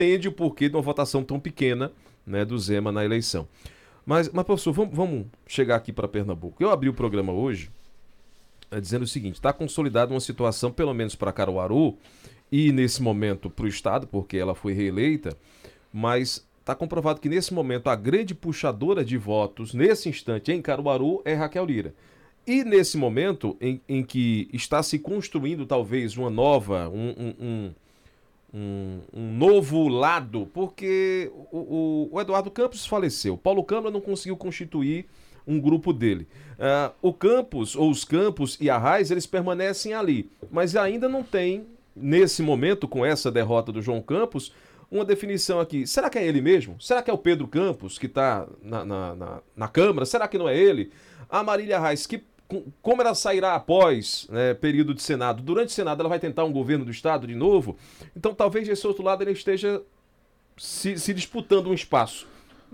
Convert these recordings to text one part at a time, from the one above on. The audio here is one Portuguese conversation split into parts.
entende o porquê de uma votação tão pequena, né, do Zema na eleição. Mas professor, vamos chegar aqui para Pernambuco. Eu abri o programa hoje dizendo o seguinte: está consolidada uma situação, pelo menos para Caruaru, e nesse momento para o Estado, porque ela foi reeleita, mas está comprovado que nesse momento a grande puxadora de votos, nesse instante, em Caruaru, é Raquel Lira. E nesse momento em que está se construindo talvez uma nova, um novo lado, porque o Eduardo Campos faleceu, Paulo Câmara não conseguiu constituir um grupo dele. O Campos, ou os Campos e a Arraes, eles permanecem ali, mas ainda não tem, nesse momento, com essa derrota do João Campos, uma definição aqui. Será que é ele mesmo? Será que é o Pedro Campos que está na Câmara? Será que não é ele? A Marília Reis, como ela sairá após, né, período de Senado? Durante o Senado ela vai tentar um governo do Estado de novo? Então talvez desse outro lado ele esteja se disputando um espaço.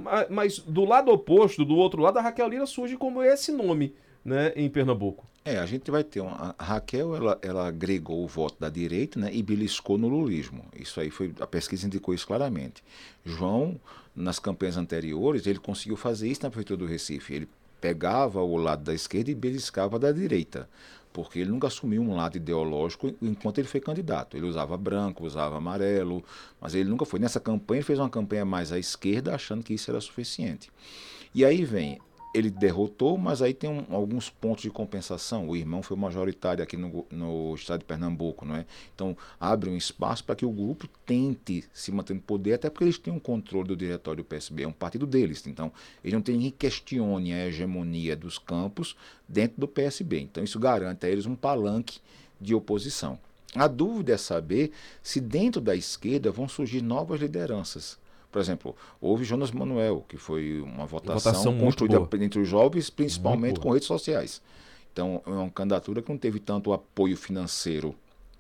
Mas do lado oposto, do outro lado, a Raquel Lira surge como esse nome, né, em Pernambuco. A gente vai ter a Raquel, ela agregou o voto da direita, né, e beliscou no lulismo. Isso aí foi, a pesquisa indicou isso claramente. João, nas campanhas anteriores, ele conseguiu fazer isso na prefeitura do Recife. Ele pegava o lado da esquerda e beliscava da direita, porque ele nunca assumiu um lado ideológico enquanto ele foi candidato. Ele usava branco, usava amarelo, mas ele nunca foi. Nessa campanha, ele fez uma campanha mais à esquerda, achando que isso era suficiente. E aí vem, ele derrotou, mas aí tem alguns pontos de compensação. O irmão foi majoritário aqui no estado de Pernambuco, não é? Então abre um espaço para que o grupo tente se manter no poder, até porque eles têm um controle do diretório do PSB, é um partido deles. Então eles não tem ninguém que questione a hegemonia dos campos dentro do PSB. Então isso garante a eles um palanque de oposição. A dúvida é saber se dentro da esquerda vão surgir novas lideranças. Por exemplo, houve Jonas Manuel, que foi uma votação construída entre os jovens, principalmente com redes sociais. Então, é uma candidatura que não teve tanto apoio financeiro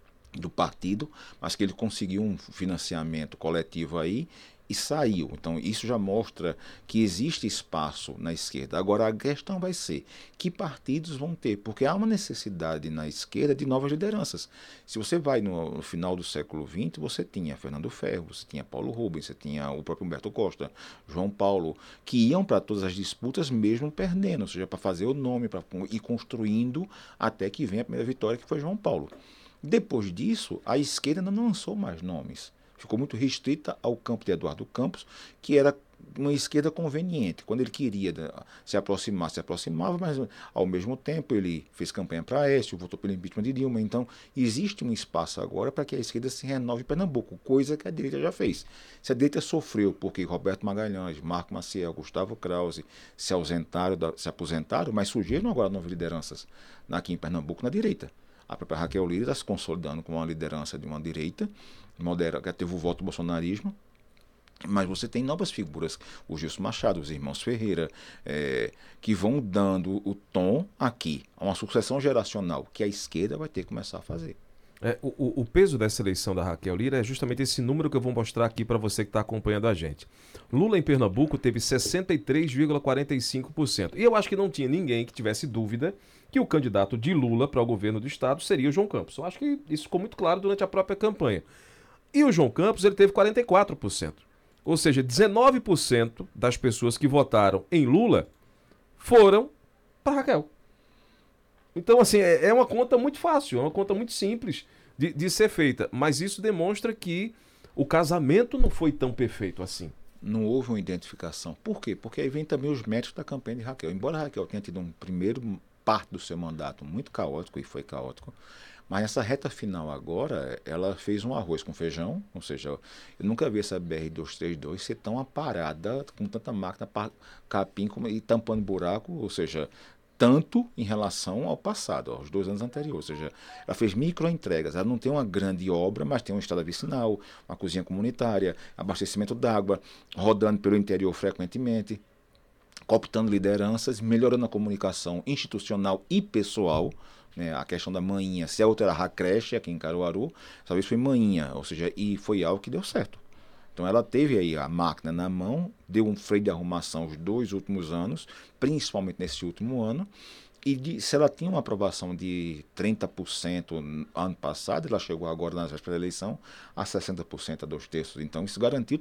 do partido, mas que ele conseguiu um financiamento coletivo aí e saiu. Então isso já mostra que existe espaço na esquerda. Agora a questão vai ser que partidos vão ter, porque há uma necessidade na esquerda de novas lideranças. Se você vai no final do século XX, você tinha Fernando Ferro, você tinha Paulo Rubens, você tinha o próprio Humberto Costa, João Paulo, que iam para todas as disputas mesmo perdendo, ou seja, para fazer o nome, para ir construindo até que venha a primeira vitória, que foi João Paulo. Depois disso, a esquerda não lançou mais nomes. Ficou muito restrita ao campo de Eduardo Campos, que era uma esquerda conveniente. Quando ele queria se aproximar, se aproximava, mas ao mesmo tempo ele fez campanha para Aécio, votou pelo impeachment de Dilma. Então, existe um espaço agora para que a esquerda se renove em Pernambuco, coisa que a direita já fez. Se a direita sofreu porque Roberto Magalhães, Marco Maciel, Gustavo Krause se aposentaram, mas surgiram agora novas lideranças aqui em Pernambuco na direita. A própria Raquel Lira está se consolidando como uma liderança de uma direita moderada, que teve o voto do bolsonarismo, mas você tem novas figuras, o Gilson Machado, os irmãos Ferreira, que vão dando o tom aqui, a uma sucessão geracional que a esquerda vai ter que começar a fazer. O peso dessa eleição da Raquel Lira é justamente esse número que eu vou mostrar aqui para você que está acompanhando a gente. Lula em Pernambuco teve 63,45%. E eu acho que não tinha ninguém que tivesse dúvida que o candidato de Lula para o governo do estado seria o João Campos. Eu acho que isso ficou muito claro durante a própria campanha. E o João Campos, ele teve 44%. Ou seja, 19% das pessoas que votaram em Lula foram para Raquel. Então, assim, é uma conta muito fácil, é uma conta muito simples de ser feita. Mas isso demonstra que o casamento não foi tão perfeito assim. Não houve uma identificação. Por quê? Porque aí vem também os méritos da campanha de Raquel. Embora Raquel tenha tido um primeiro parte do seu mandato muito caótico, e foi caótico, mas nessa reta final agora, ela fez um arroz com feijão, ou seja, eu nunca vi essa BR-232 ser tão aparada, com tanta máquina, capim e tampando buraco, ou seja, tanto em relação ao passado, aos 2 anos anteriores. Ou seja, ela fez microentregas. Ela não tem uma grande obra, mas tem uma estrada vicinal, uma cozinha comunitária, abastecimento d'água, rodando pelo interior frequentemente, cooptando lideranças, melhorando a comunicação institucional e pessoal. Né, a questão da manhinha, se a outra era a creche aqui em Caruaru, talvez foi manhinha, ou seja, e foi algo que deu certo. Então ela teve aí a máquina na mão, deu um freio de arrumação os 2 últimos anos, principalmente nesse último ano, Se ela tinha uma aprovação de 30% no ano passado, ela chegou agora nas vésperas da eleição a 60% a 2/3. Então isso garantiu